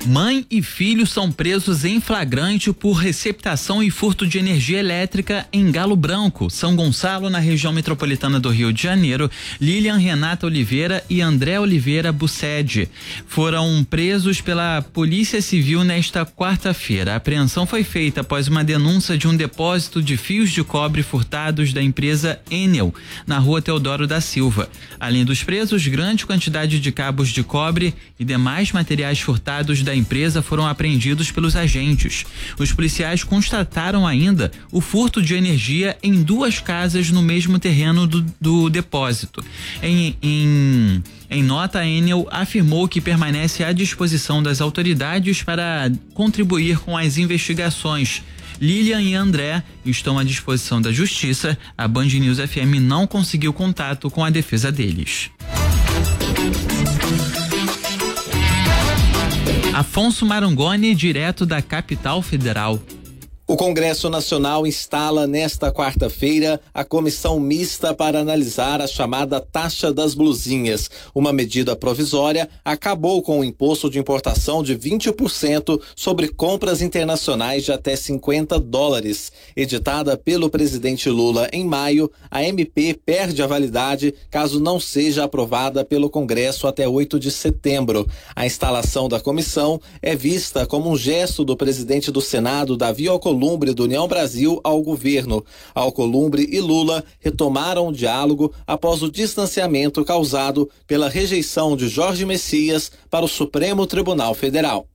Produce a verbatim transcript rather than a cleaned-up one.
Mãe e filho são presos em flagrante por receptação e furto de energia elétrica em Galo Branco, São Gonçalo, na região metropolitana do Rio de Janeiro. Lilian Renata Oliveira e André Oliveira Bucede foram presos pela Polícia Civil nesta quarta-feira. A apreensão foi feita após uma denúncia de um depósito de fios de cobre furtados da empresa Enel, na rua Teodoro da Silva. Além dos presos, grande quantidade de cabos de cobre e demais materiais furtados da empresa foram apreendidos pelos agentes. Os policiais constataram ainda o furto de energia em duas casas no mesmo terreno do, do depósito. Em, em, em nota, a Enel afirmou que permanece à disposição das autoridades para contribuir com as investigações. Lilian e André estão à disposição da Justiça. A Band News F M não conseguiu contato com a defesa deles. Afonso Marangoni, direto da Capital Federal. O Congresso Nacional instala nesta quarta-feira a comissão mista para analisar a chamada taxa das blusinhas. Uma medida provisória acabou com o imposto de importação de vinte por cento sobre compras internacionais de até cinquenta dólares. Editada pelo presidente Lula em maio, a M P perde a validade caso não seja aprovada pelo Congresso até oito de setembro. A instalação da comissão é vista como um gesto do presidente do Senado, Davi Alcolumbre, do União Brasil, ao governo. Alcolumbre e Lula retomaram o diálogo após o distanciamento causado pela rejeição de Jorge Messias para o Supremo Tribunal Federal.